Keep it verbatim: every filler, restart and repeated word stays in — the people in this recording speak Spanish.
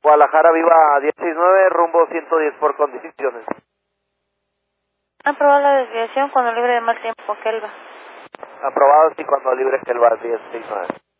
Guadalajara Viva diecinueve, rumbo ciento diez por condiciones. Aprobado la desviación cuando libre de mal tiempo, Kelva. Aprobado, sí, cuando libre Kelva diecinueve.